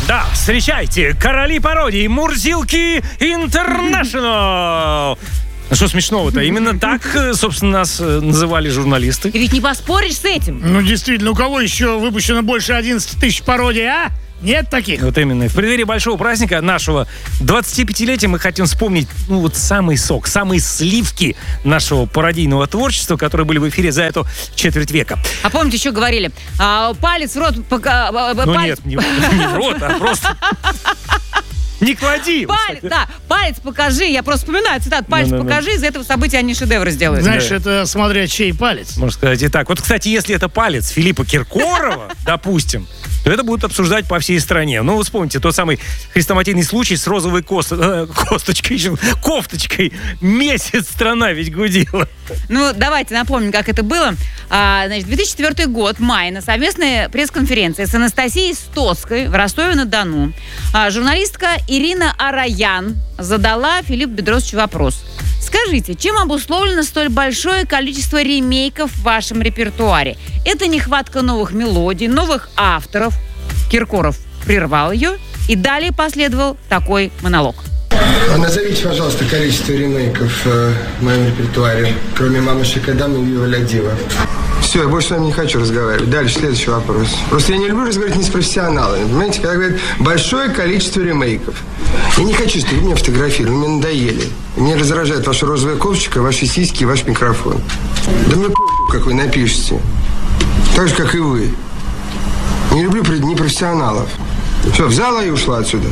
Да, встречайте, короли пародий, Мурзилки Интернешнл. Ну что смешного-то? Именно так, собственно, нас называли журналисты. Ты ведь не поспоришь с этим. Ну, действительно, у кого еще выпущено больше 11 тысяч пародий, а? Нет таких? Вот именно. В преддверии большого праздника нашего 25-летия мы хотим вспомнить, самый сок, самые сливки нашего пародийного творчества, которые были в эфире за эту четверть века. А помните, еще говорили, палец в рот... Нет, не в рот, а просто... Не клади! Палец покажи. Я просто вспоминаю цитат. Палец покажи, из этого события они шедевр сделают. Знаешь, это смотря чей палец. Можно сказать и так. Вот, кстати, если это палец Филиппа Киркорова, допустим, то это будут обсуждать по всей стране. Ну, вы вспомните тот самый хрестоматийный случай с розовой кофточкой. Месяц страна ведь гудела. Ну, давайте напомним, как это было. Значит, 2004 год, май, на совместной пресс-конференции с Анастасией Стоцкой в Ростове-на-Дону журналистка Ирина Араян задала Филиппу Бедросовичу вопрос. Скажите, чем обусловлено столь большое количество ремейков в вашем репертуаре? Это нехватка новых мелодий, новых авторов? Киркоров прервал ее, и далее последовал такой монолог. Назовите, пожалуйста, количество ремейков в моем репертуаре, кроме «Мамы Шикадам» и «Вива Ля Дива». Все, я больше с вами не хочу разговаривать. Дальше, следующий вопрос. Просто я не люблю разговаривать не с профессионалами. Понимаете, когда говорят «большое количество ремейков». Я не хочу, чтобы вы меня фотографировали, вы мне надоели. Мне раздражает ваша розовая кофточка, ваши сиськи и ваш микрофон. Да мне похуй, как вы напишете. Так же, как и вы. Не люблю непрофессионалов. Все, взяла и ушла отсюда.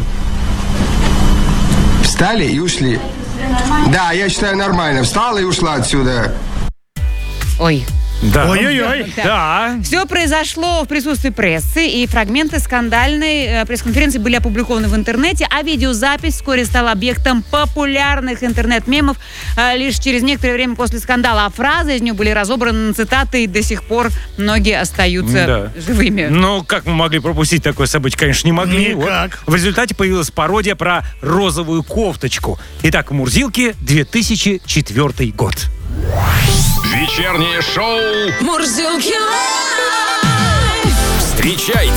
Встали и ушли. Да, я считаю нормально. Встала и ушла отсюда. Ой. Да. Ой-ой-ой. Да. Все произошло в присутствии прессы, и фрагменты скандальной пресс-конференции были опубликованы в интернете, а видеозапись вскоре стала объектом популярных интернет-мемов лишь через некоторое время после скандала. А фразы из нее были разобраны на цитаты, и до сих пор многие остаются живыми. Но как мы могли пропустить такое событие? Конечно, не могли. Никак. Вот. В результате появилась пародия про розовую кофточку. Итак, Мурзилки, 2004 год. Вечернее шоу Мурзилки. встречайте